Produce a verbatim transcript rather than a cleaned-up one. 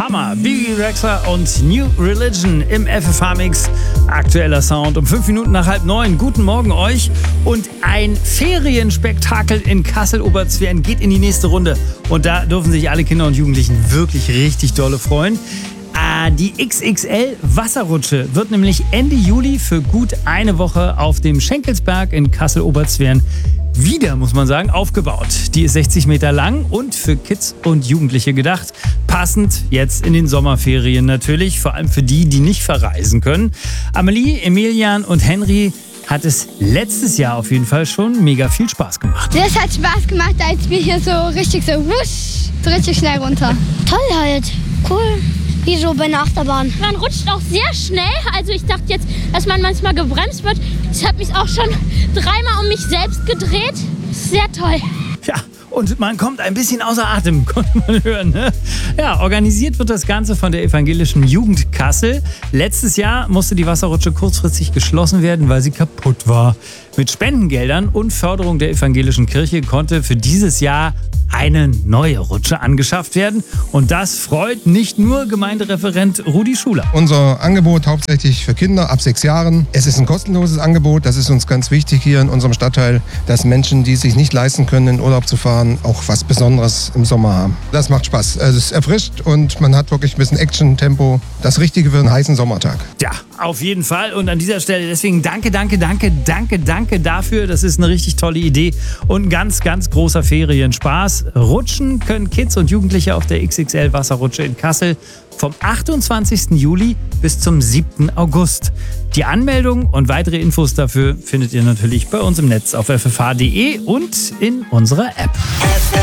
Hammer. Bibi Rexha und New Religion im F F H-Mix. Aktueller Sound um fünf Minuten nach halb neun. Guten Morgen euch. Und ein Ferienspektakel in Kassel-Oberzweren geht in die nächste Runde. Und da dürfen sich alle Kinder und Jugendlichen wirklich richtig dolle freuen. Die X X L-Wasserrutsche wird nämlich Ende Juli für gut eine Woche auf dem Schenkelsberg in Kassel-Oberzweren wieder, muss man sagen, aufgebaut. Die ist sechzig Meter lang und für Kids und Jugendliche gedacht. Passend jetzt in den Sommerferien natürlich, vor allem für die, die nicht verreisen können. Amelie, Emilian und Henry hat es letztes Jahr auf jeden Fall schon mega viel Spaß gemacht. Das hat Spaß gemacht, als wir hier so richtig so wusch, so richtig schnell runter. Toll halt, cool. Wie so bei einer Achterbahn. Man rutscht auch sehr schnell. Also ich dachte jetzt, dass man manchmal gebremst wird. Ich habe mich auch schon dreimal um mich selbst gedreht. Sehr toll. Ja, und man kommt ein bisschen außer Atem, konnte man hören. Ne? Ja, organisiert wird das Ganze von der Evangelischen Jugend Kassel. Letztes Jahr musste die Wasserrutsche kurzfristig geschlossen werden, weil sie kaputt war. Mit Spendengeldern und Förderung der evangelischen Kirche konnte für dieses Jahr eine neue Rutsche angeschafft werden. Und das freut nicht nur Gemeindereferent Rudi Schuler. Unser Angebot hauptsächlich für Kinder ab sechs Jahren. Es ist ein kostenloses Angebot. Das ist uns ganz wichtig hier in unserem Stadtteil, dass Menschen, die sich nicht leisten können, in Urlaub zu fahren, auch was Besonderes im Sommer haben. Das macht Spaß. Also es ist erfrischt und man hat wirklich ein bisschen Action-Tempo. Das Richtige für einen heißen Sommertag. Ja, auf jeden Fall. Und an dieser Stelle deswegen danke, danke, danke, danke, danke dafür. Das ist eine richtig tolle Idee und ein ganz, ganz großer Ferienspaß. Rutschen können Kids und Jugendliche auf der X X L-Wasserrutsche in Kassel vom achtundzwanzigsten Juli bis zum siebten August. Die Anmeldung und weitere Infos dafür findet ihr natürlich bei uns im Netz auf f f h punkt d e und in unserer App.